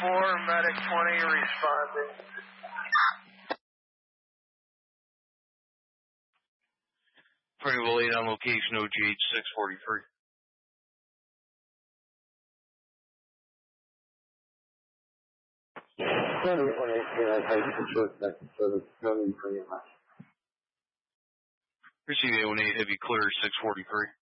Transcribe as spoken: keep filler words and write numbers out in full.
four, medic twenty responding. Variable eight on location, O G H six forty-three. Receive eight one eight, heavy clear, six forty-three.